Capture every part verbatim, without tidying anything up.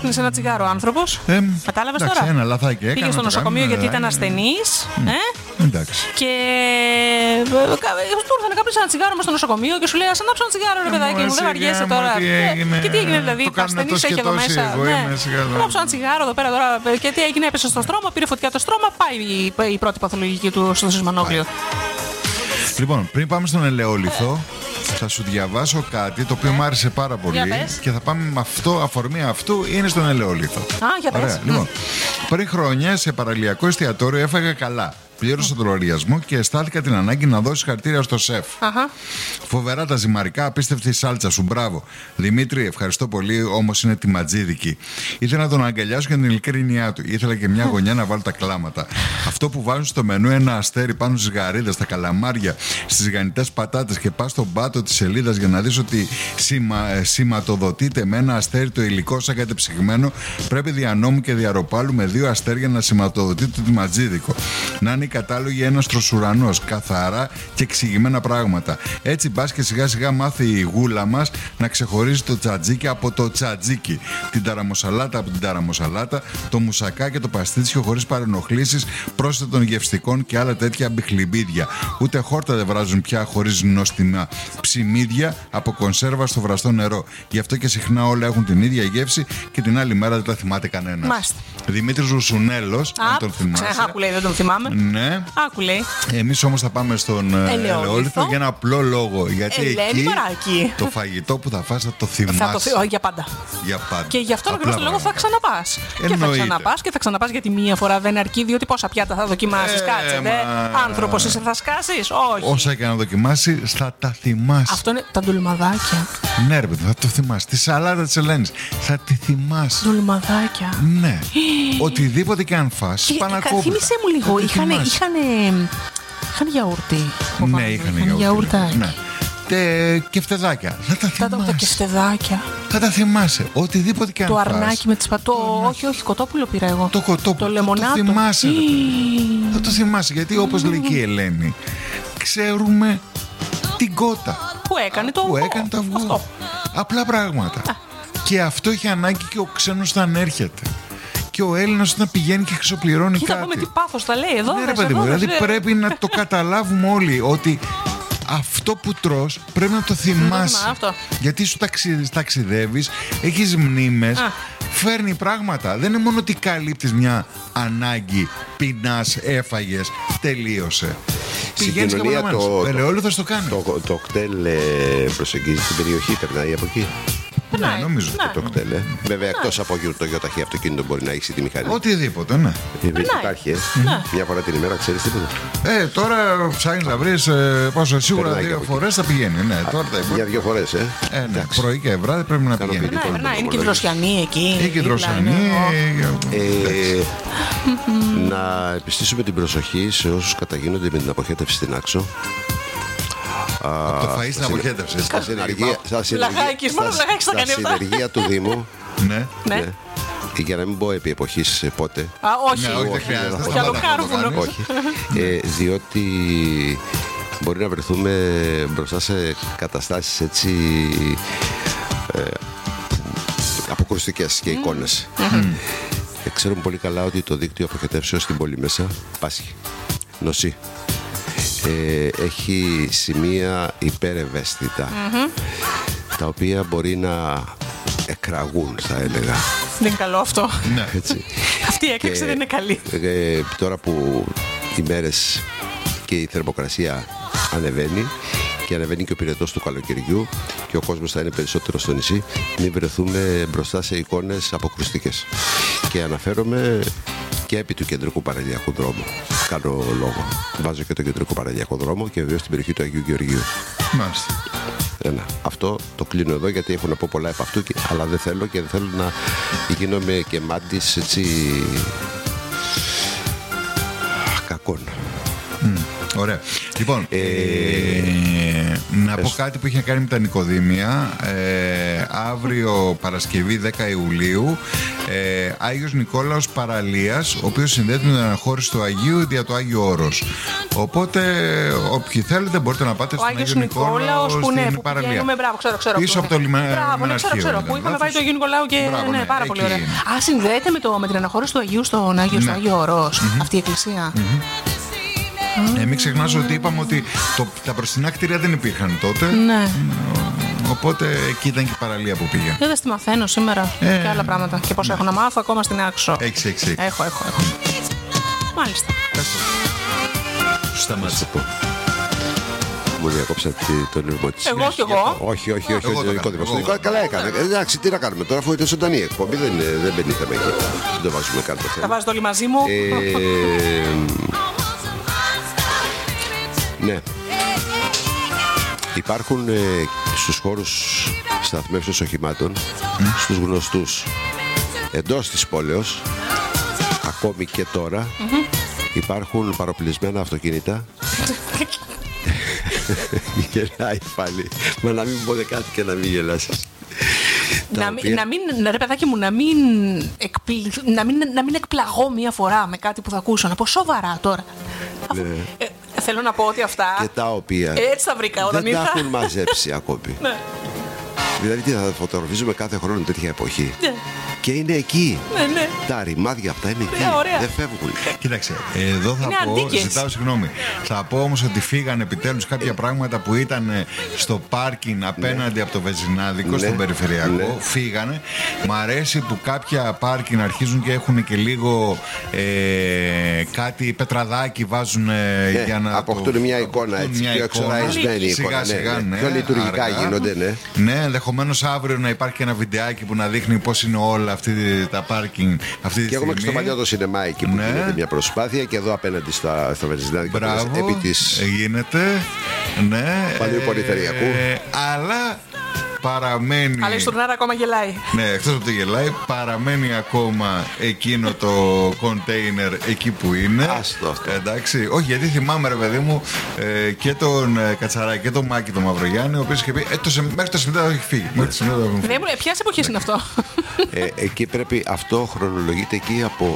κάπνισε ένα τσιγάρο ο άνθρωπος. Ε, Κατάλαβες τώρα. Ένα λαθάκι έκανε. Πήγε στο νοσοκομείο γιατί ήταν ασθενής. Mm. Ε? Εντάξει. Και του ήρθε να κάπνισε ένα τσιγάρο μες στο νοσοκομείο και σου λέει: ας ανάψω ένα τσιγάρο, ρε παιδάκι μου, δεν βαριέσαι τώρα. Και τι έγινε, δηλαδή, ο ασθενής έχει εδώ μέσα. Ανάψω ένα τσιγάρο εδώ πέρα τώρα. Και τι έγινε, έπεσε στο στρώμα, πήρε φωτιά το στρώμα, πάει η πρώτη παθολογική του στο σεισμανόκλειο. Λοιπόν, πριν πάμε στον ελαιόλιθο, θα σου διαβάσω κάτι το οποίο μου άρεσε πάρα πολύ και θα πάμε με αυτό, αφορμή αυτού είναι στον ελαιόλιθο. Α, για πες. Λοιπόν, πριν χρόνια σε παραλιακό εστιατόριο έφαγα καλά. Πλήρωσα τον λογαριασμό και αισθάνθηκα την ανάγκη να δώσει χαρτίρια στο σεφ. Αχα. Φοβερά τα ζυμαρικά, απίστευτη η σάλτσα σου. Μπράβο. Δημήτρη, ευχαριστώ πολύ, όμως είναι τιματζίδικη. Ήθελα να τον αγκαλιάσω για την ειλικρίνειά του. Ήθελα και μια γωνιά να βάλω τα κλάματα. Αυτό που βάζουν στο μενού ένα αστέρι πάνω στις γαρίδες, στα καλαμάρια, στις γανιτές πατάτες και πας στον πάτο της σελίδας για να δεις ότι σημα, σηματοδοτείται με ένα αστέρι το υλικό σαν κατεψυγμένο, πρέπει δια νόμου και διαρροπάλου με δύο αστέρια να σηματοδοτεί το τιματζίδικο. Να είναι κατάλογοι ένας τροσουρανός, καθαρά και εξηγημένα πράγματα. Έτσι μπας και σιγά σιγά μάθει η γούλα μας να ξεχωρίζει το τσατζίκι από το τσατζίκι, την ταραμοσαλάτα από την ταραμοσαλάτα, το μουσακά και το παστίτσιο χωρίς παρενοχλήσεις, πρόσθετων γευστικών και άλλα τέτοια μπιχλιμπίδια. Ούτε χόρτα δεν βράζουν πια χωρίς νόστιμα ψημίδια από κονσέρβα στο βραστό νερό. Γι' αυτό και συχνά όλα έχουν την ίδια γεύση και την άλλη μέρα δεν τα θυμάται κανένας. Μάστε. Δημήτρης Ρουσουνέλος, αν τον θυμάσαι. Άκου λέει, δεν τον θυμάμαι. Ναι. Άκου λέει. Εμείς όμως θα πάμε στον ελαιόλιθο για ένα απλό λόγο. Γιατί Ελένη, εκεί μωράκι, το φαγητό που θα φας θα το θυμάσαι. Θα το θυμάσαι για πάντα. Για πάντα. Και γι' αυτόν ακριβώς τον λόγο θα ξαναπάς. Και θα ξαναπάς και θα ξαναπάς γιατί μία φορά δεν αρκεί, διότι πόσα πιάτα θα δοκιμάσεις. Ε, Κάτσε, δε. Άνθρωπος είσαι, θα σκάσεις. Όχι. Όσα και να δοκιμάσει, θα τα θυμάσαι. Αυτό είναι τα ντουλμαδάκια. Ναι, ρε παιδί, θα το θυμάσαι. Τη σαλάτα της Ελένης. Θα τη θυμάσαι. Ντουλμαδάκια. Ναι. Οτιδήποτε και αν φας. Πανακόβουτα. Θύμισε μου λίγο. Είχαν γιαούρτι. Ναι, είχαν γιαούρτι. Ναι. Και φτεδάκια. Θα τα θυμάσαι. Τα κεφτεδάκια. Θα τα θυμάσαι. Οτιδήποτε και αν το φας. Το αρνάκι με τις πατώ. Όχι, όχι, κοτόπουλο πήρα εγώ. Το κοτόπουλο. Το λεμονάτο. Θα το θυμάσαι. Θα το θυμάσαι. Γιατί όπως λέει και η Ελένη, ξέρουμε την κότα. Που έκανε το Που έκανε το αυγό. Αυτό. Απλά πράγματα. Α. Και αυτό έχει ανάγκη και ο ξένος όταν έρχεται. Και ο Έλληνας να πηγαίνει και χρυσοπληρώνει και κάτι. Θα πούμε τι πάθος θα λέει εδώ. Ναι, ρε παιδί μου, δηλαδή πρέπει να το καταλάβουμε όλοι ότι αυτό που τρως πρέπει να το θυμάσαι. Αυτό. Γιατί σου ταξι, ταξιδεύεις, έχεις μνήμες, Α. φέρνει πράγματα. Δεν είναι μόνο ότι καλύπτεις μια ανάγκη, πεινάς, έφαγες, τελείωσε. Πηγαίνεις και μόνο το, ελαιόλιθος το κάνει. Το, το κτέλ ε, προσεγγίζει την περιοχή, περνάει από εκεί. Ναι, ναι, νομίζω. Ναι. Το κτέλ, ε. Βέβαια, ναι. Εκτός από το γιοταχή αυτοκίνητο μπορεί να έχει τη μηχανή. Οτιδήποτε, ναι. Υπάρχει, ε. Ναι. Μια φορά την ημέρα, ξέρεις τίποτα. Ε, τώρα ψάχνεις να βρεις ε, πόσο σίγουρα περνάει δύο φορές θα πηγαίνει. Ναι, τώρα τα για δύο φορές, ε. ε ναι, πρωί και βράδυ πρέπει να πηγαίνει. Ναι, είναι και δροσιανή εκεί. Είναι και δροσιανή. Να επιστήσουμε την προσοχή σε όσους καταγίνονται με την αποχέτευση στην Άξο. Από το φαΐ στην αποχέτευση. Στα συνεργεία του Δήμου. Ναι. Για να μην πω επί εποχής πότε. Α, όχι. Όχι, δεν χρειάζεται. Όχι. Διότι μπορεί να βρεθούμε μπροστά σε καταστάσεις έτσι αποκρουστικές και εικόνες. Ξέρουμε πολύ καλά ότι το δίκτυο αποχετεύσεως στην πόλη μέσα πάσχει, νοσεί. Ε, έχει σημεία υπερευαίσθητα mm-hmm. τα οποία μπορεί να εκραγούν, θα έλεγα. Δεν είναι καλό αυτό. Ναι. Έτσι. Αυτή η έκρηξη δεν είναι καλή. Ε, τώρα που οι μέρες και η θερμοκρασία ανεβαίνει και ανεβαίνει και ο πυρετός του καλοκαιριού και ο κόσμος θα είναι περισσότερο στο νησί, μην βρεθούμε μπροστά σε εικόνες αποκρουστικές. Και αναφέρομαι και επί του κεντρικού παραλιακού δρόμου. Κάνω λόγο. Βάζω και το κεντρικό παραλιακό δρόμο και βεβαίως στην περιοχή του Αγίου Γεωργίου. Μάλιστα. Ένα. Αυτό το κλείνω εδώ γιατί έχω να πω πολλά από αυτού, αλλά δεν θέλω και δεν θέλω να γίνομαι και μάντης έτσι κακών. Mm. Ωραία. Λοιπόν, ε, ε, να πω κάτι που είχε να κάνει με τα νοικοδήμια. Ε, αύριο Παρασκευή δέκα Ιουλίου, ε, Άγιος Νικόλαος Παραλίας, ο οποίος συνδέεται με την αναχώρηση του Αγίου δια το Άγιο Όρος. Οπότε, όποιοι θέλετε, μπορείτε να πάτε ο στον Άγιο Νικόλαο που στην ναι, που Παραλία. Πηγαίνουμε, μπράβο, ξέρω, ξέρω. Πίσω από το λιμαναρχείο. Μπράβο, ναι, ξέρω, ξέρω. Που είχαμε πάει το Αγίου Νικολάου και. Μπράβο, ναι, ναι, πάρα πολύ ωραία. είναι. Α, συνδέεται με, το, με την αναχώρηση του Αγίου στον Άγιο, Ναι. στο Άγιο Όρος, Mm-hmm. αυτή η εκκλησία. Mm-hmm. Ε, μην ξεχνάς ότι είπαμε ότι το, τα μπροστινά κτίρια δεν υπήρχαν τότε. Ναι. Οπότε εκεί ήταν και η παραλία που πήγε. Δεν τη μαθαίνω σήμερα Ε, και άλλα πράγματα. Και πώς έχω να μάθω ακόμα στην άξο. Έχεις, έχεις, έχεις. Έχω, έχω, έχω. Μάλιστα. Σταμάτησε. Μου διακόψα τον ήρμό της. Εγώ και εγώ. Όχι, όχι, όχι. Εγώ όχι, το δικό έκανα, δικό. εγώ. Καλά έκανε. Ε, Εντάξει, τι να κάνουμε τώρα, αφού ήταν ζωντανή εκπομπή, δεν, δεν μπαίνει θέμα εκεί. Δεν το βάζουμε καν το Τα θέμα. βάζετε όλοι μαζί μου. Ε, ναι. Υπάρχουν ε, στους χώρους σταθμεύσεως οχημάτων, mm. στους γνωστούς εντός της πόλεως, ακόμη και τώρα, mm-hmm. υπάρχουν παροπλισμένα αυτοκίνητα. Γελάει πάλι. Μα να μην πω κάτι και να μην γελάσεις. Να μην, να μην, ρε παιδάκι μου, να μην, εκπλη, να, μην, να μην εκπλαγώ μία φορά με κάτι που θα ακούσω. Να πω σοβαρά τώρα. Αφού, Ναι. ε, θέλω να πω ότι αυτά. Και τα οποία Έτσι τα βρήκα όταν δεν ήρθα. τα έχουν μαζέψει ακόμη. Ναι. Δηλαδή τι θα φωτογραφίζουμε κάθε χρόνο τέτοια εποχή. Ναι. Και είναι εκεί. Ναι, ναι. Τα ρημάδια αυτά είναι εκεί. Ναι, ωραία. Δεν φεύγουν. Κοίταξε, εδώ θα Είναι πω, αντίκες. ζητάω συγγνώμη. Θα πω όμως ότι φύγαν επιτέλους κάποια πράγματα που ήταν ε, στο πάρκινγκ απέναντι από το Βεζινάδικο, Ναι. στον περιφερειακό. Ναι. Φύγανε. Μ' αρέσει που κάποια πάρκινγκ αρχίζουν και έχουν και λίγο ε, κάτι πετραδάκι βάζουν ε, Ναι, για να. αποκτούν το- μια εικόνα αποκτούν έτσι. μια Πιο εικόνα. εξοραϊσμένη Σιγά εικόνα. σιγά, ναι, ναι. Πιο λειτουργικά αργά. γίνονται, ναι. Ναι, ενδεχομένως αύριο να υπάρχει και ένα βιντεάκι που να δείχνει πώς είναι όλα αυτή, τα πάρκινγκ αυτή τη Και έχουμε και στο στιγμή. παλιό το σινεμά εκεί που Ναι. γίνεται μια προσπάθεια και εδώ απέναντι στα, στο Βεζινάδικο. Μπράβο, Επί της γίνεται. Ναι. Παλαιού Πολυθεριακού. Ε, αλλά παραμένει. Αλλά η Στουρνάρα ακόμα γελάει. Ναι, εκτός από το γελάει, παραμένει ακόμα εκείνο το κοντέινερ εκεί που είναι. Άστο αυτό. Εντάξει. Όχι, γιατί θυμάμαι, ρε παιδί μου, ε, και τον ε, Κατσαράκη και τον Μάκη τον Μαυρογιάννη, ο οποίος είχε πει: ε, το, σε- μέχρι το σημείο έχει φύγει. Μέχρι το σημείο έχουν φύγει. Δεν μου λέει, ποιες εποχές είναι αυτό. Ε, εκεί πρέπει, αυτό χρονολογείται εκεί από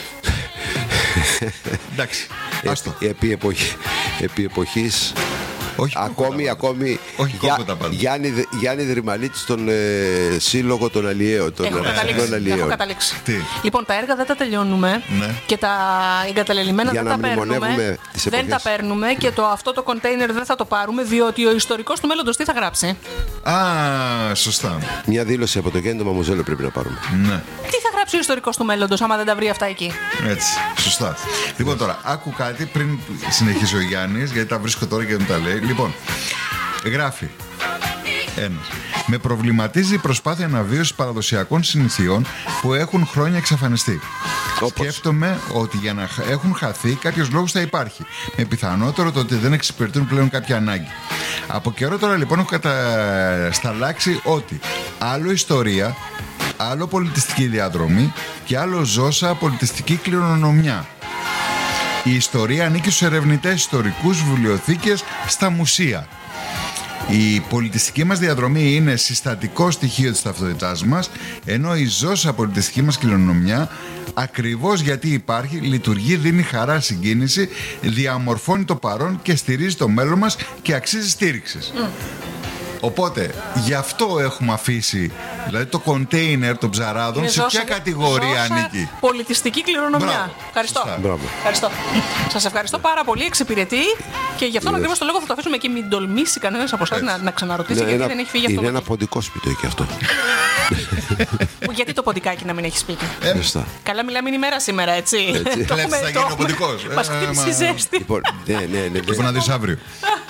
Εντάξει. Άστο. επί, επί, εποχή, επί εποχής Όχι ακόμη, κόκκοτα. ακόμη Όχι Γιά- κόκκοτα πάντα. Γιάννη, Δε- Γιάννη Δρυμαλίτη στον ε, Σύλλογο των Αλλιέων, των Έχω Εθνικών καταλήξει. Έχω Αλλιέων. καταλήξει. Τι? Λοιπόν, τα έργα δεν τα τελειώνουμε Ναι. και τα εγκαταλελειμμένα Για δεν να τα παίρνουμε. μνημονεύουμε τις Δεν εποχές. τα παίρνουμε και το, αυτό το κοντέινερ δεν θα το πάρουμε, διότι ο ιστορικός του μέλλοντος τι θα γράψει. Α, σωστά. Μια δήλωση από το Γέννητο Μαμουζέλο πρέπει να πάρουμε. Ναι. Τι θα γράψει ο ιστορικός του μέλλοντος άμα δεν τα βρει αυτά εκεί. Έτσι, σωστά. Λοιπόν, τώρα, άκου κάτι πριν συνεχίσει ο Γιάννης, γιατί τα βρίσκω τώρα και δεν τα λέει. Λοιπόν, γράφει. Ένα. Με προβληματίζει η προσπάθεια αναβίωσης παραδοσιακών συνηθιών που έχουν χρόνια εξαφανιστεί. Όπως? Σκέφτομαι ότι για να χ- έχουν χαθεί, κάποιος λόγος θα υπάρχει. Με πιθανότερο το ότι δεν εξυπηρετούν πλέον κάποια ανάγκη. Από καιρό τώρα λοιπόν έχω κατασταλάξει ότι άλλο ιστορία, άλλο πολιτιστική διαδρομή και άλλο ζώσα πολιτιστική κληρονομιά. Η ιστορία ανήκει στους ερευνητές ιστορικούς, βιβλιοθήκες, στα μουσεία. Η πολιτιστική μας διαδρομή είναι συστατικό στοιχείο της ταυτότητάς μας, ενώ η ζώσα πολιτιστική μας κληρονομιά, ακριβώς γιατί υπάρχει, λειτουργεί, δίνει χαρά, συγκίνηση, διαμορφώνει το παρόν και στηρίζει το μέλλον μας και αξίζει στήριξης. Mm. Οπότε, γι' αυτό έχουμε αφήσει, δηλαδή το κοντέινερ των ψαράδων, Είναι σε ζώσα- ποια κατηγορία ζώσα ανήκει. Πολιτιστική κληρονομιά. Μπράβο. Ευχαριστώ. Σωστά. Μπράβο. Ευχαριστώ. Σας ευχαριστώ πάρα πολύ. Εξυπηρετεί και γι' αυτόν ακριβώς το λόγο θα το αφήσουμε και μην τολμήσει κανένας από εσάς να, να ξαναρωτήσει γιατί δεν έχει φύγει αυτό. είναι το ένα ποντικό σπίτι εκεί αυτό. κείμενο. Γιατί το ποντικάκι να μην έχει σπίτι. Σωστά. Καλά, μιλάμε, είναι η μέρα σήμερα, έτσι. Έτσι. Το Λέτε, έχουμε- θα το γίνει ο έχουμε- ποντικός. Μας Ε, χτύπησε η μα- ζέστη. Λοιπόν, ναι, ναι, ναι. ναι. Λοιπόν, να δεις αύριο.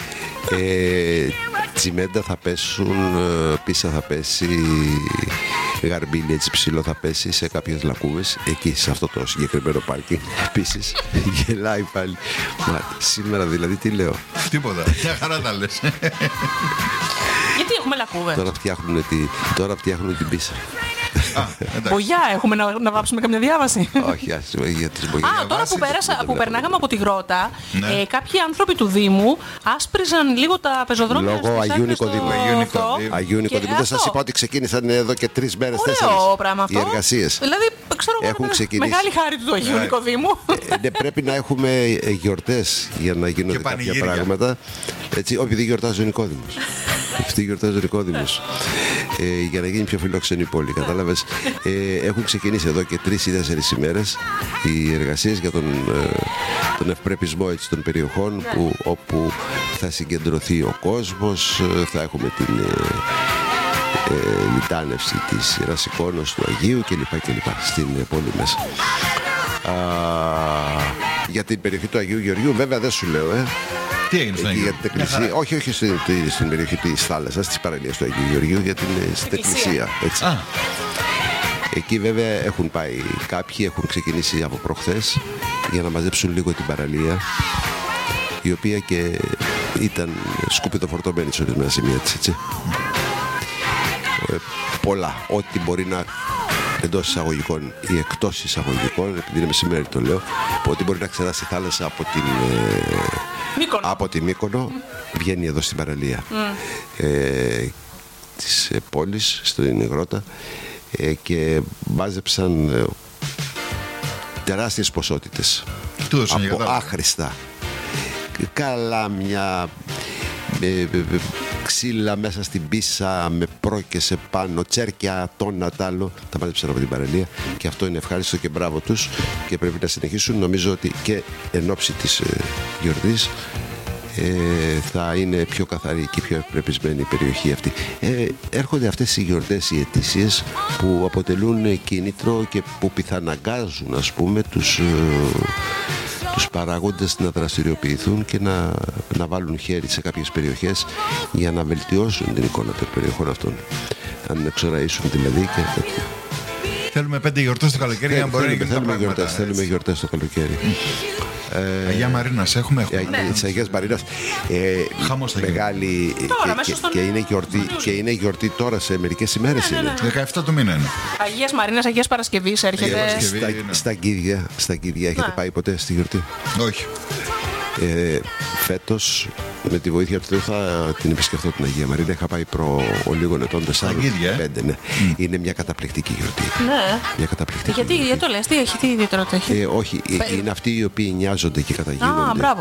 Ε, τσιμέντα θα πέσουν, ε, πίσα θα πέσει, γαρμπίλι έτσι ψηλό θα πέσει σε κάποιες λακκούβες, εκεί σε αυτό το συγκεκριμένο πάρκινγκ. Επίσης, γελάει πάλι. Μα σήμερα δηλαδή τι λέω. Τίποτα. Μια χαρά τα λες. Γιατί έχουμε λακκούβες. Τώρα φτιάχνουν, τη, τώρα φτιάχνουν την πίσα. Μπογιά, έχουμε να, να βάψουμε καμιά διάβαση. Όχι, για τις μπογιές. Α, τώρα που, πέρασα, που περνάγαμε από τη Γρότα, ναι. ε, κάποιοι άνθρωποι του Δήμου άσπριζαν λίγο τα πεζοδρόμια. Λόγω Αγίου Νικοδήμου. Αγίου Νικοδήμου. Δεν σας είπα ότι ξεκίνησαν εδώ και τρεις μέρες, τέσσερις οι εργασίες. Δηλαδή, ξέρω έχουν ξεκινήσει. Μεγάλη χάρη του Αγίου Νικοδήμου. Ναι, πρέπει να έχουμε γιορτές για να γίνονται κάποια πράγματα. Έτσι, επειδή γιορτάζει ο Νικόδημος. Αυτή γιορτάζει ο Νικόδημος. Ε, για να γίνει πιο φιλόξενη η πόλη, κατάλαβες. Ε, έχουν ξεκινήσει εδώ και τρεις ή τέσσερις ημέρες οι εργασίες για τον, ε, τον ευπρεπισμό έτσι, των περιοχών που, όπου θα συγκεντρωθεί ο κόσμος, θα έχουμε την ε, ε, λιτάνευση της Ρασικόνος του Αγίου κλπ. κλπ στην πόλη μέσα. Α, για την περιοχή του Αγίου Γεωργίου βέβαια δεν σου λέω, ε. Τι έγινε στην Αγίου Γεωργίου? Όχι, όχι στην, στην περιοχή της θάλασσας, της παραλίας του Αγίου Γεωργίου, για την στην εκκλησία. Έτσι. Ah. Εκεί βέβαια έχουν πάει κάποιοι, έχουν ξεκινήσει από προχθές για να μαζέψουν λίγο την παραλία, η οποία και ήταν σκουπιδοφορτωμένη σε ορισμένα σημεία της, έτσι. Ε, πολλά, ό,τι μπορεί να εντός εισαγωγικών ή εκτός εισαγωγικών, επειδή είναι μεσημέρι το λέω, ότι μπορεί να ξεράσει η θάλασσα από την ε, από τη Μύκονο, mm. βγαίνει εδώ στην παραλία mm. ε, της ε, πόλης, στην Γρότα, ε, και μάζεψαν ε, τεράστιες ποσότητες από άχρηστα καλάμια, ε, ε, ε, ξύλα μέσα στην πίσα με πρόκεσε πάνω, τσέρκια, τόνα, τ' άλλο. Τα μάζεψαν από την παραλία και αυτό είναι ευχάριστο και μπράβο τους και πρέπει να συνεχίσουν. Νομίζω ότι και εν ώψη της ε, γιορτής ε, θα είναι πιο καθαρή και πιο ευπρεπισμένη η περιοχή αυτή. Ε, έρχονται αυτές οι γιορτές οι ετήσιες που αποτελούν κίνητρο και που πιθαναγκάζουν, ας πούμε, τους... Ε, τους παράγοντες να δραστηριοποιηθούν και να, να βάλουν χέρι σε κάποιες περιοχές για να βελτιώσουν την εικόνα των περιοχών αυτών. Αν εξοραίσουν δηλαδή και τέτοια. Θέλουμε πέντε γιορτές το καλοκαίρι για να μπορεί να γίνουν τα πράγματα. Γιορτές, θέλουμε γιορτές το καλοκαίρι. Ε, Αγία Μαρίνας έχουμε. έχουμε. Ναι. Της Αγίας Μαρίνας ε, μεγάλη τώρα, και, στον... και, είναι γιορτή, και είναι γιορτή τώρα σε μερικές ημέρες. Ναι, ναι, ναι. δεκαεφτά του μήνα είναι. Αγίας Μαρίνας, Αγίας Παρασκευής έρχεται. Παρασκευή, στα, ναι. στα Κύρια, στα Κύρια έχετε ναι. πάει ποτέ στη γιορτή? Όχι. Ε, φέτος με τη βοήθεια του Θεού θα την επισκεφθώ την Αγία Μαρίνα. Είχα πάει προ λίγων ετών, τεσσάρων, πέντε, ναι. Mm. Είναι μια καταπληκτική γιορτή. Ναι. Μια καταπληκτική γιατί, γιορτή. γιατί το λες, τι έχει, τι ιδιαιτερότητα έχει? Ε, όχι, Πε... είναι αυτοί οι οποίοι νοιάζονται και καταγίνονται. Α, μπράβο.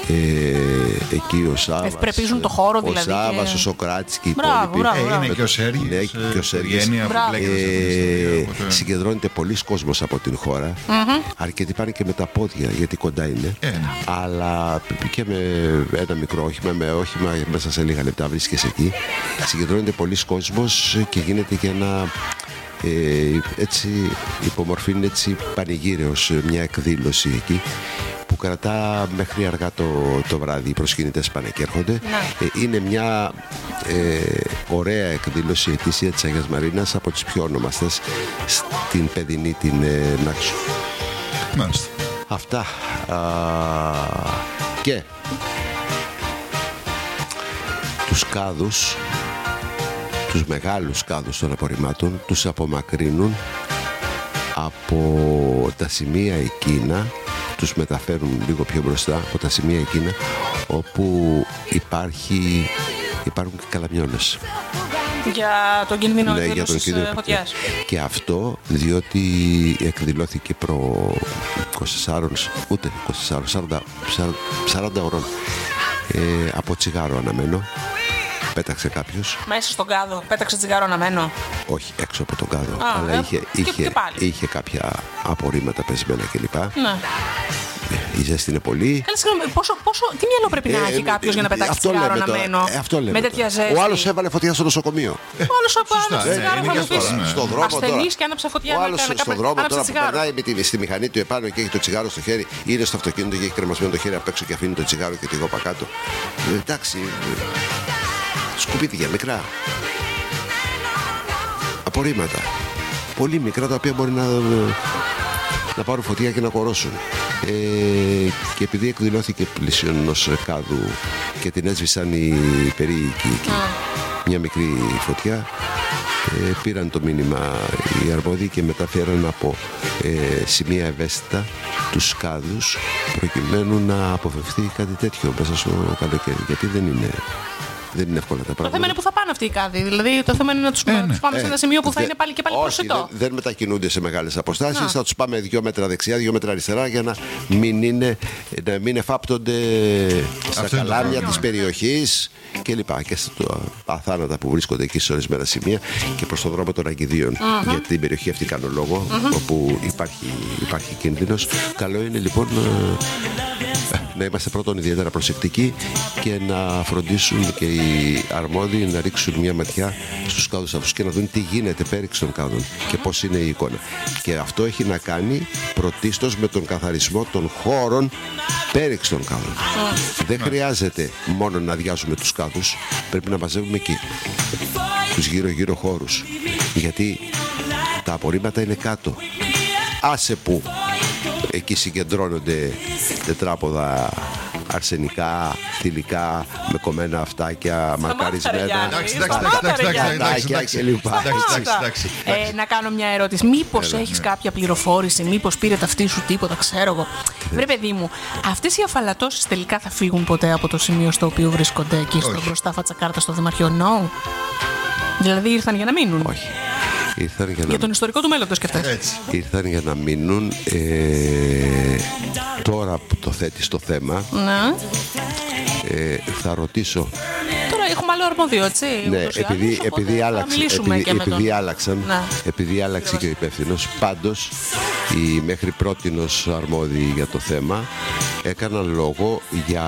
Ε, εκεί ο Σάββας. Ευπρεπίζουν το χώρο δηλαδή. Ο Σάββας, και... ο Σοκράτης και οι υπόλοιποι. Μπράβο, μπράβο. Ε, είναι και ο Σέργης. Ναι, και ο Σέργης. Ε, συγκεντρώνεται πολλοί κόσμος από την χώρα. Mm-hmm. Αρκετοί πάνε και με τα πόδια γιατί κοντά είναι. Ε, ναι. Αλλά και με ένα μικρό όχημα, με όχημα μέσα σε λίγα λεπτά βρίσκεσαι εκεί. Συγκεντρώνεται πολλοί κόσμος και γίνεται και ένα ε, έτσι υπομορφή, έτσι πανηγύρεως, μια εκδήλωση εκεί που κρατά μέχρι αργά το, το βράδυ. Οι προσκυνητές πάνε και έρχονται. Ε, είναι μια ε, ωραία εκδήλωση ετήσια της Αγίας Μαρίνας, από τις πιο ονομαστές στην παιδινή την ε, Νάξου. Μάλιστα. Αυτά. Α, και τους κάδους, τους μεγάλους κάδους των απορριμμάτων, τους απομακρύνουν από τα σημεία εκείνα, τους μεταφέρουν λίγο πιο μπροστά από τα σημεία εκείνα όπου υπάρχει, υπάρχουν και καλαμιώνες. Για τον κίνδυνο ναι, εκδήλωσης φωτιάς. Και αυτό διότι εκδηλώθηκε προ είκοσι τέσσερα, ούτε είκοσι τέσσερα, σαράντα, σαράντα ώρων ε, από τσιγάρο αναμένο. Πέταξε κάποιος. Μέσα στον κάδο, πέταξε τσιγάρο αναμένο. Όχι, έξω από τον κάδο. Α, αλλά ε, είχε, και, είχε, και είχε κάποια απορρίμματα πεσμένα κλπ. Ναι. Η ζέστη είναι πολύ. Καλά, συγγνώμη, πόσο, πόσο, τι μυαλό πρέπει ε, να έχει κάποιος ε, για να πετάξει τσιγάρο αναμένο? Ε, αυτό λέμε. Με τέτοια ζέστη. Ο άλλος έβαλε φωτιά στο νοσοκομείο. Ο άλλος άναψε τσιγάρο, θα μου πεις. Στον δρόμο ασθενής και άναψε φωτιά. Ο άλλος στον δρόμο τώρα που περνάει στη μηχανή του επάνω και έχει το τσιγάρο στο χέρι, είναι στο αυτοκίνητο και έχει κρεμασμένο το χέρι απ' έξω και αφήνει το τσιγάρο και τη γόπα κάτω. Εντάξει. Σκουπίδια μικρά. Απορρίμματα. Πολύ μικρά, τα οποία μπορεί να, να πάρουν φωτιά και να κορώσουν. Ε, και επειδή εκδηλώθηκε πλησίον ενός κάδου και την έσβησαν οι περίοικοι, μια μικρή φωτιά, ε, πήραν το μήνυμα οι αρμόδιοι και μεταφέραν από ε, σημεία ευαίσθητα τους κάδους προκειμένου να αποφευθεί κάτι τέτοιο μέσα στο καλοκαίρι, γιατί δεν είναι Δεν είναι εύκολα τα πράγματα. Το θέμα είναι που θα πάνε αυτοί οι κάδοι. Δηλαδή, το θέμα είναι να τους ε, ναι. πάμε ε, σε ένα σημείο που θα δε, είναι πάλι και πάλι προσιτό. Όχι, δεν, δεν μετακινούνται σε μεγάλες αποστάσεις. Θα τους πάμε δύο μέτρα δεξιά, δύο μέτρα αριστερά για να μην, είναι, να μην εφάπτονται στα καλάμια της περιοχής κλπ. Και στα αθάνατα που βρίσκονται εκεί σε ορισμένα σημεία και προς τον δρόμο των Αγκιδίων. Uh-huh. Για την περιοχή αυτή κάνω λόγο, uh-huh. όπου υπάρχει, υπάρχει κίνδυνος. Καλό είναι λοιπόν να είμαστε πρώτον ιδιαίτερα προσεκτικοί και να φροντίσουν και οι αρμόδιοι να ρίξουν μια ματιά στους κάδους αυτούς και να δουν τι γίνεται πέριξ των κάδων και πώς είναι η εικόνα. Και αυτό έχει να κάνει πρωτίστως με τον καθαρισμό των χώρων πέριξ των κάδων. Mm. Δεν χρειάζεται μόνο να αδειάζουμε τους κάδους, πρέπει να μαζεύουμε και τους γύρω-γύρω χώρους. Γιατί τα απορρίμματα είναι κάτω. Άσε που εκεί συγκεντρώνονται τετράποδα αρσενικά, θηλυκά, με κομμένα αυτάκια, μακαρισμένα, πατάκια κλπ. Να κάνω μια ερώτηση. Μήπως έχεις κάποια πληροφόρηση, μήπως πήρε ταυτί σου τίποτα, ξέρω εγώ. Βρε παιδί μου, αυτές οι αφαλατώσεις τελικά θα φύγουν ποτέ από το σημείο στο οποίο βρίσκονται εκεί στο μπροστά φατσακάρτα στο Δημαρχείο? No. Δηλαδή ήρθαν για να μείνουν. Όχι. Ήρθαν για, για να... τον ιστορικό του μέλλοντος και αυτές. Ήρθαν για να μείνουν. ε, Τώρα που το θέτεις το θέμα, ναι. ε, θα ρωτήσω. Τώρα έχουμε άλλο αρμόδιο, έτσι. Ναι, επειδή, άλλους, επειδή, άλλαξε, επειδή, επειδή άλλαξαν, ναι. επειδή άλλαξε και ο υπεύθυνος. Πάντως οι μέχρι πρότινος αρμόδιοι για το θέμα έκαναν λόγο για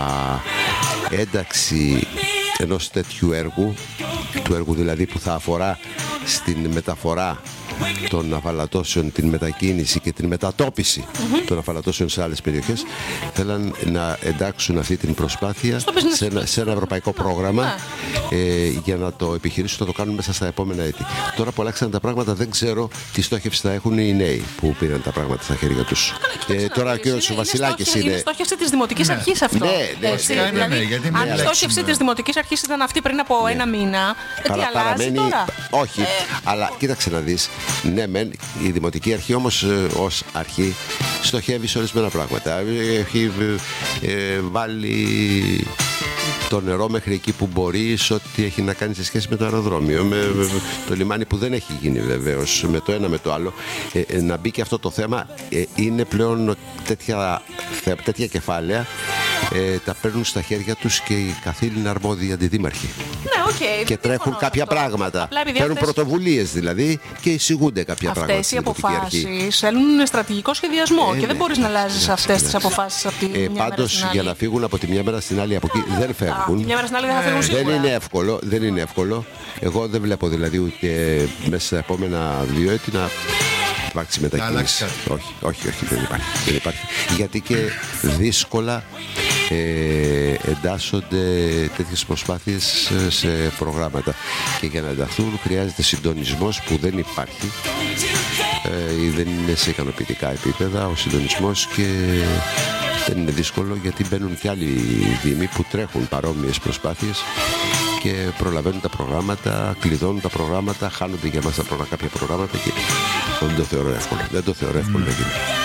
ένταξη ενός τέτοιου έργου, του έργου δηλαδή που θα αφορά στην μεταφορά των αφαλατώσεων, την μετακίνηση και την μετατόπιση mm-hmm. των αφαλατώσεων σε άλλες περιοχές. Θέλαν να εντάξουν αυτή την προσπάθεια σε ένα, σε ένα ευρωπαϊκό πρόγραμμα yeah. ε, για να το επιχειρήσουν να το κάνουν μέσα στα επόμενα έτη. Τώρα που αλλάξαν τα πράγματα, δεν ξέρω τι στόχευση θα έχουν οι νέοι που πήραν τα πράγματα στα χέρια τους. Ε, τώρα και ο Βασιλάκης είναι. Είναι στόχευση της Δημοτικής ναι. Αρχής αυτό. Ναι, ναι, έτσι, ναι, δηλαδή, ναι, γιατί αν η στόχευση της Δημοτικής Αρχής ήταν αυτή πριν από ναι. ένα μήνα, τι Παρα, αλλάζει παραμένει, τώρα? Όχι, ε... αλλά κοίταξε να δεις. Ναι, μεν, η Δημοτική Αρχή όμως ε, ως αρχή στοχεύει σε ορισμένα πράγματα. Έχει ε, βάλει το νερό μέχρι εκεί που μπορεί, σε ό,τι έχει να κάνει σε σχέση με το αεροδρόμιο, με, με το λιμάνι που δεν έχει γίνει βεβαίως, με το ένα με το άλλο. Ε, ε, να μπει και αυτό το θέμα, ε, είναι πλέον τέτοια, τέτοια κεφάλαια. Ε, τα παίρνουν στα χέρια τους και οι καθήλυνα αρμόδιοι αντιδήμαρχοι. Ναι, okay, και τρέχουν κάποια αυτό. πράγματα. Παίρνουν αυτές... πρωτοβουλίες δηλαδή και εισηγούνται κάποια αυτές πράγματα. Αυτές οι αποφάσεις θέλουν στρατηγικό σχεδιασμό ε, και ναι. δεν μπορείς να αλλάζεις ναι, αυτές ναι. τις αποφάσεις από τη ε, μια πάντως, μέρα για να φύγουν από τη μια μέρα στην άλλη από εκεί Α, δεν φεύγουν. Α, μια μέρα στην άλλη δεν θα φύγουν σίγουρα. Δεν είναι εύκολο, δεν είναι εύκολο. Εγώ δεν βλέπω δηλαδή ούτε μέσα στα επόμενα δύο έτη να υπάρξει μετακίνηση. Όχι, όχι, όχι, δεν υπάρχει. Δεν υπάρχει. Γιατί και δύσκολα Ε, εντάσσονται τέτοιες προσπάθειες σε προγράμματα και για να ενταχθούν χρειάζεται συντονισμός που δεν υπάρχει ε, ή δεν είναι σε ικανοποιητικά επίπεδα ο συντονισμός και δεν είναι δύσκολο γιατί μπαίνουν και άλλοι δήμοι που τρέχουν παρόμοιες προσπάθειες και προλαβαίνουν τα προγράμματα, κλειδώνουν τα προγράμματα, χάνονται για μας τα προγράμματα, κάποια προγράμματα και δεν το θεωρώ εύκολο. Δεν το θεωρώ εύκολο mm. να γίνει.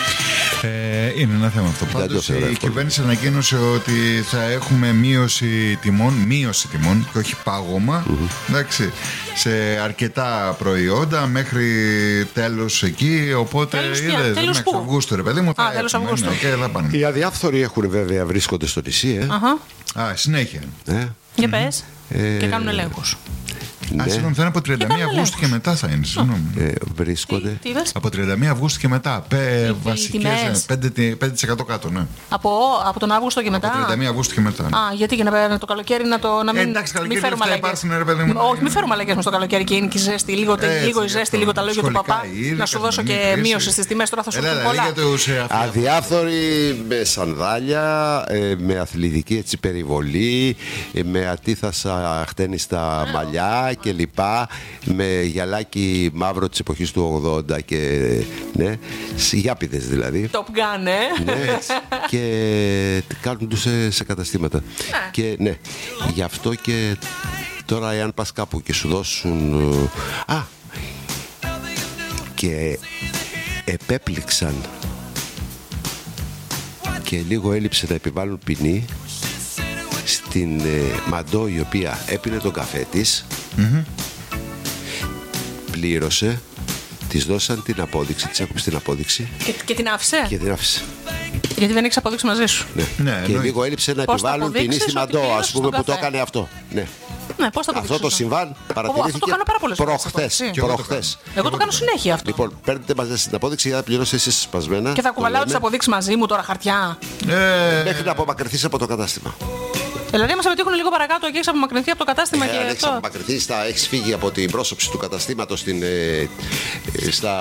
Ε, είναι ένα θέμα αυτό. Πάντως η κυβέρνηση ανακοίνωσε ότι θα έχουμε μείωση τιμών, μείωση τιμών και όχι πάγωμα mm-hmm. εντάξει, σε αρκετά προϊόντα μέχρι τέλος εκεί. Οπότε είδες μέχρι Αυγούστου, ρε παιδί μου, θα Α, τέλος Αυγούστου. Και θα πάνε. Οι αδιάφθοροι έχουν βέβαια βρίσκονται στο νησί. Ε. Uh-huh. Α, συνέχεια. Ε. Για πες. Ε, και κάνουν ελέγχους. Ναι. Α, συγγνώμη, θα είναι από τριάντα μία Αυγούστου και μετά θα είναι. Συγγνώμη. Ε, βρίσκονται. Τι, τι από τριάντα μία Αυγούστου και μετά. Πε, βασικές, πέντε τοις εκατό κάτω, ναι. Από, από τον Αύγουστο και μετά. Από τριάντα μία Αυγούστου και μετά. Ναι. Α, γιατί για να το καλοκαίρι να, το, να μην. Ε, εντάξει, καλοκαίρι μην φέρουμε αλλαγές. Όχι, μην φέρουμε αλλαγές με το καλοκαίρι και είναι και η ζέστη. Λίγο, έτσι, λίγο η ζέστη, λίγο τα λόγια του παπά. Να σου δώσω και μείωση στις τιμές. Τώρα θα σου πω πολλά. Αδιάφθοροι με σανδάλια, με αθλητική περιβολή, με ατίθασα χτένιστα μαλλιά κλπ. Με γυαλάκι μαύρο της εποχής του ογδόντα και ναι, γιάπηδες δηλαδή. Top Gun, ε! Ναι, και κάνουν τους σε, σε καταστήματα. Ναι. Και ναι, γι' αυτό και Τώρα, εάν πας κάπου και σου δώσουν. Α! Και επέπληξαν και λίγο έλειψε να επιβάλλουν ποινή στην ε, Μαντό, η οποία έπινε τον καφέ της, mm-hmm. πλήρωσε, της δώσαν την απόδειξη, της έκοψε την απόδειξη και, και την άφησε. Και την άφησε. Γιατί δεν έχεις απόδειξη μαζί σου. Ναι. Ναι, και λίγο έλειψε να πώς επιβάλλουν ποινή στη Μαντό, ας πούμε, που το έκανε αυτό. Ναι. Ναι, πώς θα αυτό το συμβάν παρατηρήθηκε προχθές. προχθές. Εγώ το κάνω συνέχεια αυτό. Λοιπόν, παίρνετε μαζί στην απόδειξη για να πληρώσετε εσείς σπασμένα. Και θα κουβαλάω τις αποδείξεις μαζί μου τώρα, χαρτιά. Ε... Μέχρι να απομακρυνθείς από το κατάστημα. Δηλαδή, άμα σε πετύχουν λίγο παρακάτω και έχεις απομακρυνθεί από το κατάστημα ε, και. Αν έχεις απομακρυνθεί, έχεις φύγει από την πρόσωψη του καταστήματος στην, ε, στα.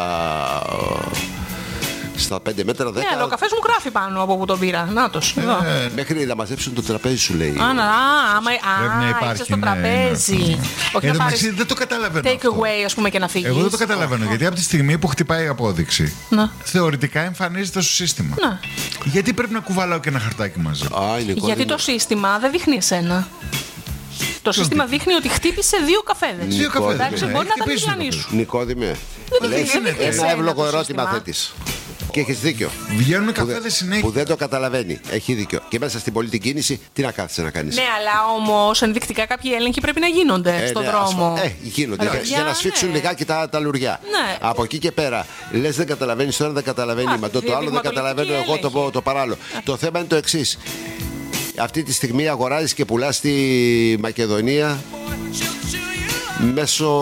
Στα πέντε μέτρα, δέκα. Ναι, αλλά ο καφές μου γράφει πάνω από που τον πήρα. Νάτος. Ε, μέχρι να μαζέψουν το τραπέζι, σου λέει. Α, να, άμα υπάρχει στο τραπέζι. Ναι, ναι. Όχι, να πάρεις δεν το καταλαβαίνω. Take away, ας πούμε, και να φύγεις. Εγώ δεν το καταλαβαίνω. Γιατί από τη στιγμή που χτυπάει η απόδειξη, να. θεωρητικά εμφανίζεται στο σύστημα. Να. Γιατί πρέπει να κουβαλάω και ένα χαρτάκι μαζί. Α, είναι γιατί το σύστημα δεν δείχνει εσένα. Το σύστημα δείχνει ότι χτύπησε δύο καφέδες. Δύο καφέδες. Εντάξει, μπορεί να τα μην σου. Νικόδημε, ένα εύλογο ερώτημα θέτεις. Και έχεις δίκιο. Βγαίνουν καφέδες συνέχεια. Που δεν το καταλαβαίνει. Έχει δίκιο. Και μέσα στην πολιτική κίνηση, τι να κάθεσαι να κάνεις. Ναι, αλλά όμως ενδεικτικά κάποιοι έλεγχοι πρέπει να γίνονται ε, στον ναι, δρόμο. Ας, ε, γίνονται. Για, για να σφίξουν ναι. λιγάκι τα, τα λουριά. Ναι. Από εκεί και πέρα, λες δεν καταλαβαίνεις, τώρα δεν καταλαβαίνει. Μα το, το άλλο δεν καταλαβαίνω εγώ το, το, το παράλληλο. Το θέμα είναι το εξής. Αυτή τη στιγμή αγοράζεις και πουλάς στη Μακεδονία μέσω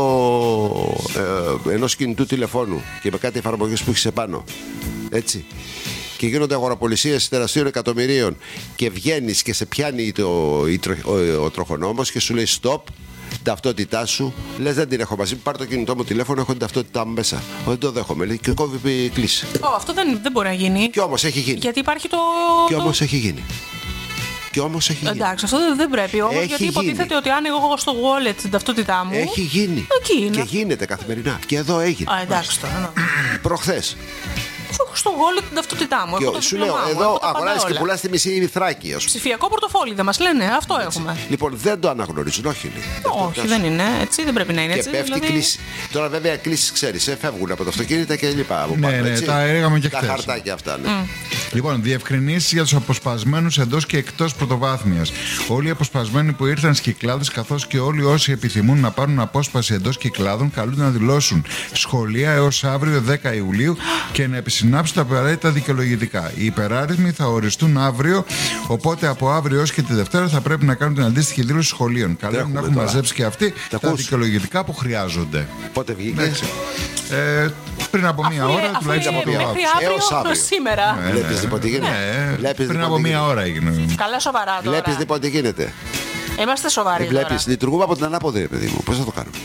ε, ενός κινητού τηλεφώνου και με κάτι εφαρμογές που έχεις επάνω. Έτσι. Και γίνονται αγοραπολισίες τεραστίων εκατομμυρίων και βγαίνεις και σε πιάνει το, ο, ο, ο τροχονόμος και σου λέει stop, ταυτότητά σου. Λες δεν την έχω μαζί μου, πάρ' το κινητό μου τηλέφωνο, έχω την ταυτότητά μου μέσα. Δεν το δέχομαι, λέει, και κόβει κλίση. Oh, αυτό δεν, δεν μπορεί να γίνει. Και όμως έχει γίνει. Γιατί υπάρχει το. Και όμως έχει γίνει. Και όμως έχει γίνει. Εντάξει, αυτό δεν πρέπει όμως, έχει γιατί υποτίθεται γίνει. Ότι αν εγώ στο wallet την ταυτότητά μου. Έχει γίνει. Εκεί είναι. Και γίνεται καθημερινά. Και εδώ έγινε. Α, εντάξει τώρα. Προχθές. Έχω στο wallet την ταυτότητά μου. Και έχω σου λέω, εδώ αγοράζεις και πουλάς τη μισή Θράκη. Ψηφιακό πορτοφόλι δεν μας λένε, αυτό έτσι. Έχουμε. Λοιπόν, δεν το αναγνωρίζουν, όχι. Λέει. Όχι, δεν είναι έτσι, δεν πρέπει να είναι και έτσι. Και πέφτει δηλαδή... κλίση. Τώρα βέβαια κλίσεις ξέρεις, ε, φεύγουν από τα αυτοκίνητα και λοιπά. Από ναι, πάνω, ναι, έτσι. τα έγαμε και τα χθες. χαρτάκια αυτά, ναι. Mm. Λοιπόν, διευκρινήσεις για τους αποσπασμένους εντός και εκτός πρωτοβάθμιας. Όλοι οι αποσπασμένοι που ήρθαν στις Κυκλάδες, καθώς και όλοι όσοι επιθυμούν να πάρουν απόσπαση εντός Κυκλάδων, καλούνται να δηλώσουν σχολεία έως αύριο δέκα Ιουλίου και να επισυνάψουν τα απαραίτητα δικαιολογητικά. Οι υπεράριθμοι θα οριστούν αύριο, οπότε από αύριο έως και τη Δευτέρα θα πρέπει να κάνουν την αντίστοιχη δήλωση σχολείων. Καλούν να έχουν μαζέψει και αυτοί τα, τα δικαιολογητικά που χρειάζονται. Πότε βγήκε? Ε, πριν από μία ώρα, τουλάχιστον από μέχρι αύριο σήμερα. Ναι, βλέπεις λοιπόν τι γίνεται. Ναι, πριν από μία ώρα έγινε. Καλά σοβαρά τώρα. Βλέπεις λοιπόν τι γίνεται. Είμαστε σοβαροί. Βλέπεις, λειτουργούμε από την ανάποδη, παιδί μου. Πώς θα το κάνουμε?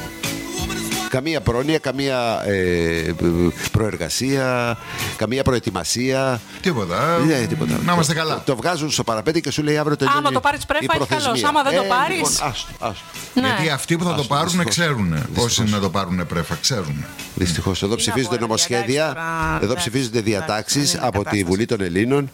Καμία πρόνοια, καμία ε, προεργασία, καμία προετοιμασία. Τίποτα. Ναι, τίποτα. Να είμαστε καλά. Το, το βγάζουν στο παραπέντε και σου λέει αύριο το άμα το πάρεις πρέπει να έχει καλώς. Άμα δεν ε, το πάρεις. Λοιπόν, άστο, άστο. Ναι. Γιατί αυτοί που θα άστο, το πάρουν δυστυχώς. Ξέρουν. Όσοι να το πάρουν πρέφα, ξέρουν. Δυστυχώς. Εδώ ψηφίζονται νομοσχέδια, εδώ ψηφίζονται διατάξεις από τη Βουλή των Ελλήνων.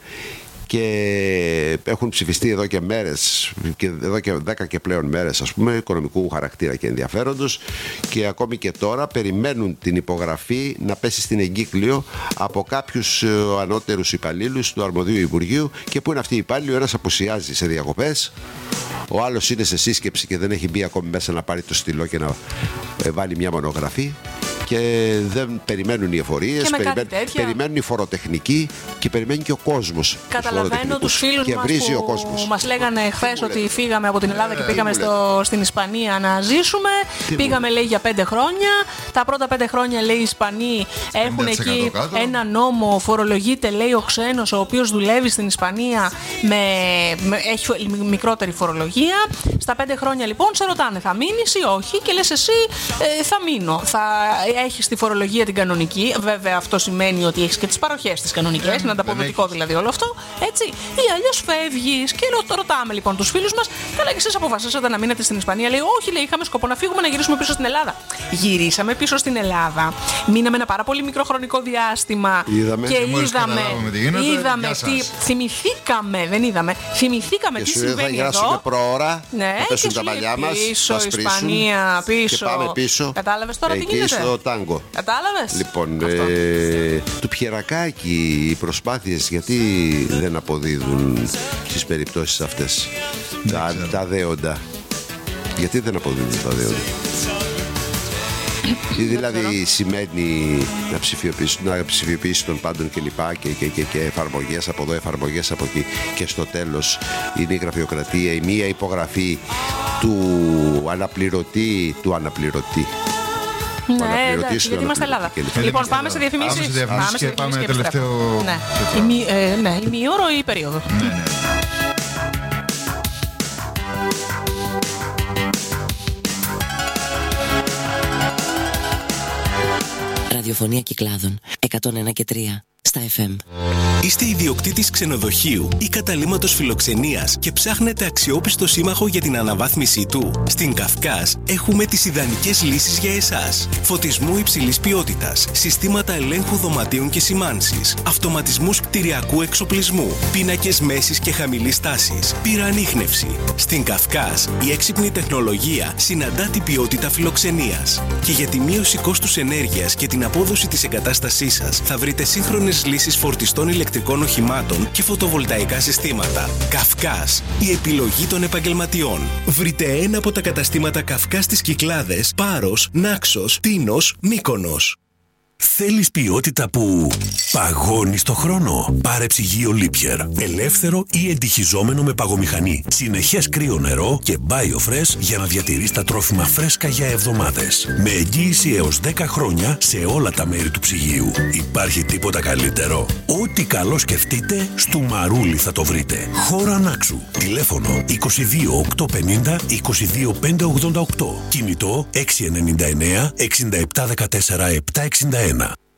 Και έχουν ψηφιστεί εδώ και μέρες, και εδώ και δέκα και πλέον μέρες, ας πούμε, οικονομικού χαρακτήρα και ενδιαφέροντος, και ακόμη και τώρα περιμένουν την υπογραφή να πέσει στην εγκύκλιο από κάποιους ανώτερους υπαλλήλους του αρμοδίου Υπουργείου. Και πού είναι αυτοί οι υπάλληλοι? Ο ένας απουσιάζει σε διακοπές, ο άλλος είναι σε σύσκεψη και δεν έχει μπει ακόμη μέσα να πάρει το στυλό και να βάλει μια μονογραφή. Και δεν περιμένουν οι εφορίες, περιμένουν, περιμένουν οι φοροτεχνικοί και περιμένει και ο κόσμος. Καταλαβαίνω τους φίλους και μας που μας λέγανε χθες ότι φύγαμε από την Ελλάδα και πήγαμε στο, στην Ισπανία να ζήσουμε. Τι πήγαμε μου. λέει για πέντε χρόνια. Τα πρώτα πέντε χρόνια λέει οι Ισπανοί έχουν εκεί κάτω. Ένα νόμο, φορολογείται λέει ο ξένος ο οποίος δουλεύει στην Ισπανία με, με, έχει μικρότερη φορολογία. Στα πέντε χρόνια λοιπόν σε ρωτάνε θα μείνεις ή όχι και λες εσύ ε, θα μείνω. Θα έχεις τη φορολογία την κανονική. Βέβαια, αυτό σημαίνει ότι έχεις και τις παροχές τις κανονικές. Είναι ανταποδοτικό δηλαδή όλο αυτό. Έτσι. Ή αλλιώς φεύγεις. Και ρω- ρωτάμε λοιπόν τους φίλους μας, καλά, και εσείς αποφασίσατε να μείνετε στην Ισπανία? Λέει, όχι, λέει, είχαμε σκοπό να φύγουμε, να γυρίσουμε πίσω στην Ελλάδα. Γυρίσαμε πίσω στην Ελλάδα. Μείναμε ένα πάρα πολύ μικρό χρονικό διάστημα. Είδαμε. Και είδαμε. Γίνεται, είδαμε τι. Θυμηθήκαμε, δεν είδαμε. Θυμηθήκαμε και τι σου συμβαίνει. Θα γυράσουμε προώρα. Ναι, θα πέσουν τα μαλλιά μας. Πίσω, Ισπανία, πίσω. Και πάμε πίσω. Κατάλαβες τώρα εκεί τι γίνεται? στο τάγκο. Κατάλαβες? Λοιπόν, ε, του Πιερακάκη οι προσπάθειες γιατί δεν αποδίδουν στις περιπτώσεις αυτές? Τα, τα δέοντα. Γιατί δεν αποδίδουν τα δέοντα? Τι δηλαδή σημαίνει να ψηφιοποιήσει, να ψηφιοποιήσει των πάντων και λοιπά και, και, και, και εφαρμογές από εδώ, εφαρμογές από εκεί, και στο τέλος είναι η γραφειοκρατία, η μία υπογραφή του αναπληρωτή του αναπληρωτή. Ναι, εντάξει, γιατί είμαστε Ελλάδα. Λοιπόν, πάμε σε διαφημίσεις. Πάμε σε διαφημίσεις και πάμε τελευταίο. Ναι, η μήωρο ή η περίοδο. Ναι, ναι. Ραδιοφωνία Κυκλάδων εκατόν ένα και τρία στα εφ εμ. Είστε ιδιοκτήτης ξενοδοχείου ή καταλύματος φιλοξενίας και ψάχνετε αξιόπιστο σύμμαχο για την αναβάθμισή του? Στην Καυκάς έχουμε τις ιδανικές λύσεις για εσάς. Φωτισμού υψηλής ποιότητας, συστήματα ελέγχου δωματίων και σημάνσης, αυτοματισμούς κτηριακού εξοπλισμού, πίνακες μέσης και χαμηλής τάσης, πυροανίχνευση. Στην Καυκάς η έξυπνη τεχνολογία συναντά την ποιότητα φιλοξενίας. Και για τη μείωση κόστους ενέργειας και την απόδοση της εγκατάστασής σας θα βρείτε σύγχρονες λύσεις φορτιστών ηλεκτρικών οχημάτων και φωτοβολταϊκά συστήματα. Καυκάς, η επιλογή των επαγγελματιών. Βρείτε ένα από τα καταστήματα Καυκάς στις Κυκλάδες, Πάρος, Νάξος, Τίνος, Μύκονος. Θέλεις ποιότητα που παγώνει στο χρόνο? Πάρε ψυγείο Lipier. Ελεύθερο ή εντυχιζόμενο με παγομηχανή. Συνεχές κρύο νερό και BioFresh για να διατηρείς τα τρόφιμα φρέσκα για εβδομάδες. Με εγγύηση έως δέκα χρόνια σε όλα τα μέρη του ψυγείου. Υπάρχει τίποτα καλύτερο? Ό,τι καλό σκεφτείτε, στο Μαρούλι θα το βρείτε. Χώρα Νάξου. Τηλέφωνο είκοσι δύο οκτακόσια πενήντα είκοσι δύο πεντακόσια ογδόντα οκτώ. Κινητό έξι εννιά εννιά εξήντα επτά δεκατέσσερα επτακόσια εξήντα ένα.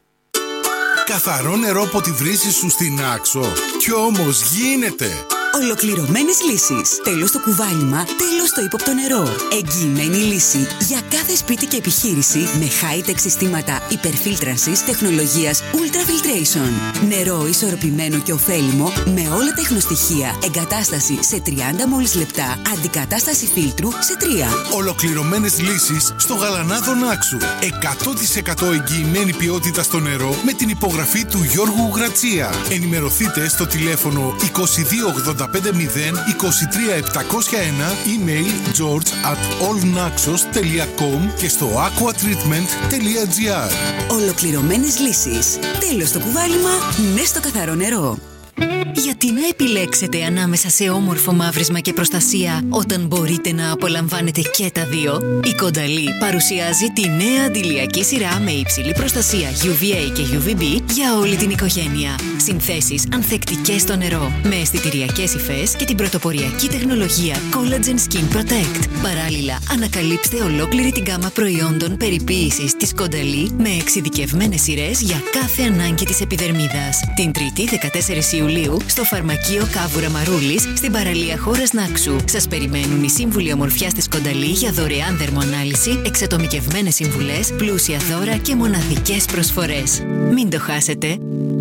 Καθαρό νερό από τη βρύση σου στην Άξο. Κι όμως γίνεται! Ολοκληρωμένες λύσεις. Τέλος το κουβάλιμα, τέλος το ύποπτο νερό. Εγγυημένη λύση για κάθε σπίτι και επιχείρηση με high-tech συστήματα υπερφίλτρανσης τεχνολογίας Ultrafiltration. Νερό ισορροπημένο και ωφέλιμο με όλα τα εχνοστοιχεία. Εγκατάσταση σε τριάντα μόλις λεπτά. Αντικατάσταση φίλτρου σε τρία. Ολοκληρωμένες λύσεις στο Γαλανάδο Νάξου. εκατό τοις εκατό εγγυημένη ποιότητα στο νερό με την υπογραφή του Γιώργου Γρατσία. Ενημερωθείτε στο τηλέφωνο είκοσι δύο ογδόντα πέντε μηδέν είκοσι τρία επτακόσια ένα, email george at allnaxos τελεία com και στο aquatreatment τελεία gr. Ολοκληρωμένες λύσεις. Τέλος το κουβάλιμα, ναι στο καθαρό νερό. Γιατί να επιλέξετε ανάμεσα σε όμορφο μαύρισμα και προστασία όταν μπορείτε να απολαμβάνετε και τα δύο? Η Κονταλή παρουσιάζει τη νέα αντιλιακή σειρά με υψηλή προστασία γιου βι έι και γιου βι μπι για όλη την οικογένεια. Συνθέσεις ανθεκτικές στο νερό με αισθητηριακές υφές και την πρωτοποριακή τεχνολογία Collagen Skin Protect. Παράλληλα, ανακαλύψτε ολόκληρη την γάμα προϊόντων περιποίησης της Κονταλή με εξειδικευμένες σειρές για κάθε ανάγκη της επιδερμίδας. Την Τρίτη δεκατέσσερις Ιουλίου στο Φαρμακείο Κάβουρα Μαρούλης στην παραλία Χώρας Νάξου. Σας περιμένουν οι σύμβουλοι ομορφιάς της Κονταλή για δωρεάν δερμοανάλυση, εξατομικευμένες συμβουλές, πλούσια δώρα και μοναδικές προσφορές. Μην το χάσετε!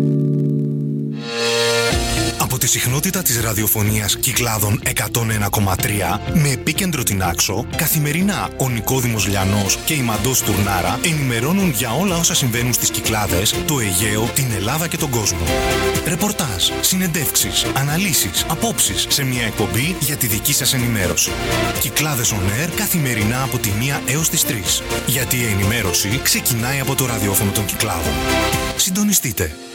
Από τη συχνότητα της ραδιοφωνίας Κυκλάδων εκατόν ένα κόμμα τρία με επίκεντρο την Άξο, καθημερινά ο Νικόδημος Λιανός και η Μαντός Τουρνάρα ενημερώνουν για όλα όσα συμβαίνουν στις Κυκλάδες, το Αιγαίο, την Ελλάδα και τον κόσμο. Ρεπορτάζ, συνεντεύξεις, αναλύσεις, απόψεις σε μια εκπομπή για τη δική σας ενημέρωση. Κυκλάδες On Air καθημερινά από τη μία έως τις τρεις. Γιατί η ενημέρωση ξεκινάει από το ραδιόφωνο των Κυκλάδων. Συντονιστείτε.